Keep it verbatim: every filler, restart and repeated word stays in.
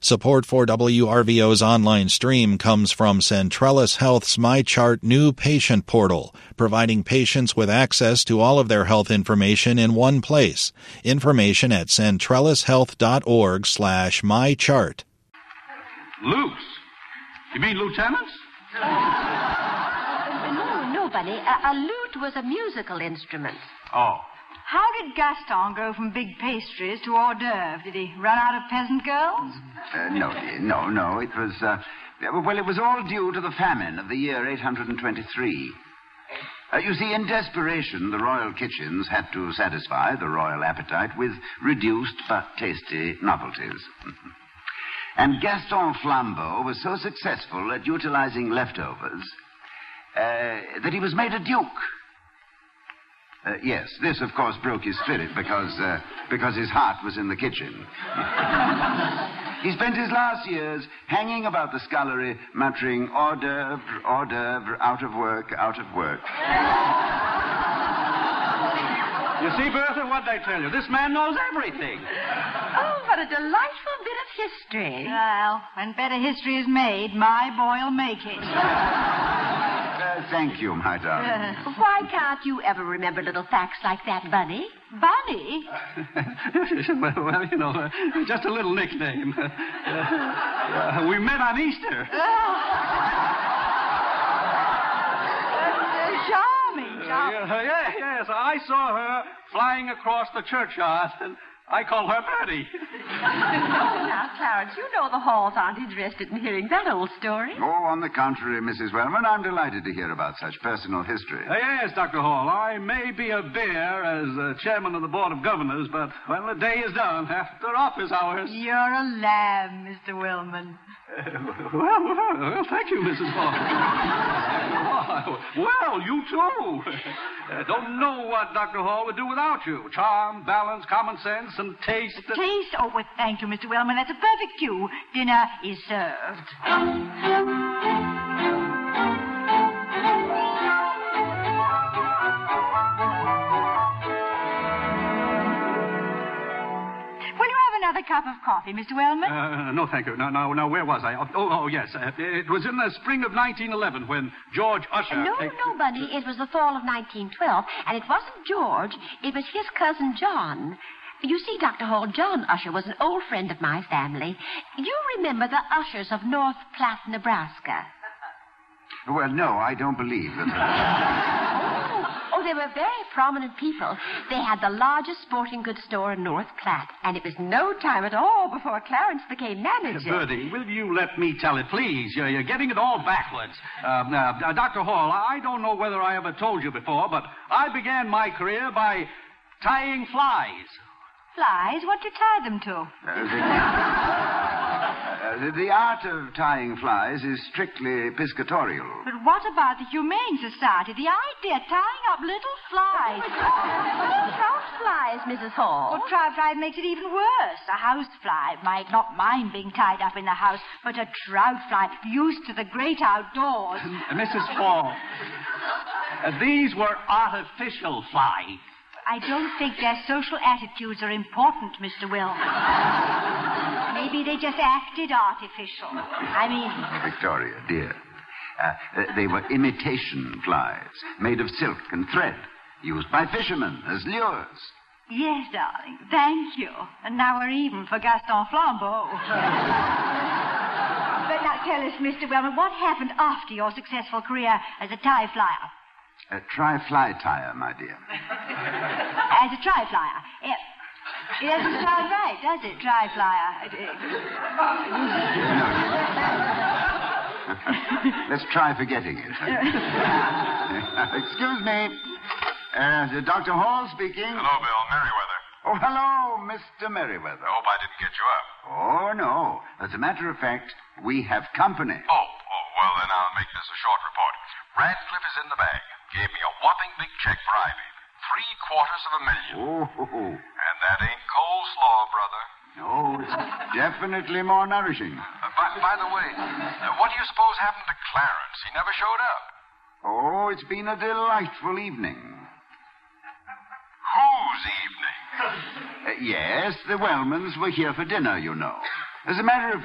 Support for W R V O's online stream comes from Centrellis Health's MyChart new patient portal, providing patients with access to all of their health information in one place. Information at centrellishealth.org slash mychart. Loose? You mean lieutenants? No, no, Bunny. A, a lute was a musical instrument. Oh. How did Gaston go from big pastries to hors d'oeuvre? Did he run out of peasant girls? Uh, no, dear, no, no. It was, uh, well, it was all due to the famine of the year eight hundred twenty-three. Uh, you see, in desperation, the royal kitchens had to satisfy the royal appetite with reduced but tasty novelties. And Gaston Flambeau was so successful at utilizing leftovers uh, that he was made a duke. Uh, yes, this, of course, broke his spirit because uh, because his heart was in the kitchen. He spent his last years hanging about the scullery, muttering, hors d'oeuvre, hors d'oeuvre, out of work, out of work. You see, Bertha, what'd I tell you? This man knows everything. Oh, what a delightful bit of history. Well, when better history is made, my boy'll make it. Uh, thank you, my darling. Uh, why can't you ever remember little facts like that, Bunny? Bunny? well, well, you know, uh, just a little nickname. Uh, uh, we met on Easter. Charming, charming. Uh, yes, yes. I saw her flying across the churchyard, and I call her Bertie. Now, Clarence, you know the Halls aren't interested in hearing that old story. Oh, on the contrary, Missus Wellman, I'm delighted to hear about such personal history. Uh, yes, Doctor Hall. I may be a bear as uh, chairman of the Board of Governors, but when the day is done, after office hours... You're a lamb, Mister Wellman. Uh, well, well, well, thank you, Missus Hall. Well, you too. Uh, don't know what Doctor Hall would do without you. Charm, balance, common sense, and taste. Taste? Oh, well, thank you, Mister Wellman. That's a perfect cue. Dinner is served. Will you have another cup of coffee, Mister Wellman? Uh, no, thank you. Now, now, now, where was I? Oh, oh yes. Uh, it was in the spring of nineteen eleven when George Usher... No, came... no, Bunny. It was the fall of nineteen twelve, and it wasn't George. It was his cousin John. You see, Doctor Hall, John Usher was an old friend of my family. You remember the Ushers of North Platte, Nebraska? Well, no, I don't believe that. Oh, they were very prominent people. They had the largest sporting goods store in North Platte, and it was no time at all before Clarence became manager. Bertie, will you let me tell it, please? You're, you're getting it all backwards. Um, uh, uh, Doctor Hall, I don't know whether I ever told you before, but I began my career by tying flies. Flies? What'd you tie them to? Uh, the, uh, the, the art of tying flies is strictly piscatorial. But what about the Humane Society? The idea of tying up little flies. Trout flies, Missus Hall. Well, trout fly makes it even worse. A house fly might not mind being tied up in the house, but a trout fly used to the great outdoors. Uh, Missus Hall, uh, these were artificial flies. I don't think their social attitudes are important, Mister Will. Maybe they just acted artificial. I mean... Victoria, dear. Uh, uh, they were imitation flies, made of silk and thread, used by fishermen as lures. Yes, darling. Thank you. And now we're even for Gaston Flambeau. But now tell us, Mister Wellman, what happened after your successful career as a tie flyer? A tri-fly tire, my dear. As a tri-flyer. It, it doesn't sound right, does it, tri-flyer? Let's try forgetting it. Excuse me. Uh, Doctor Hall speaking. Hello, Bill. Merriweather. Oh, hello, Mister Merriweather. I hope I didn't get you up. Oh, no. As a matter of fact, we have company. Oh, oh, well, then I'll make this a short report. Radcliffe is in the bag. Gave me a whopping big check for Ivy. Three quarters of a million. Oh. And that ain't coleslaw, brother. No, it's definitely more nourishing. Uh, by, by the way, uh, what do you suppose happened to Clarence? He never showed up. Oh, it's been a delightful evening. Whose evening? Uh, yes, the Wellmans were here for dinner, you know. As a matter of